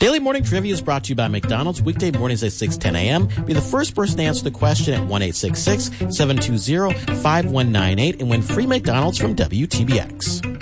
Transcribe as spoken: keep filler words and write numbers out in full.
Daily Morning Trivia is brought to you by McDonald's weekday mornings at six ten a.m. Be the first person to answer the question at one eight six six, seven two zero, five one nine eight and win free McDonald's from W T B X.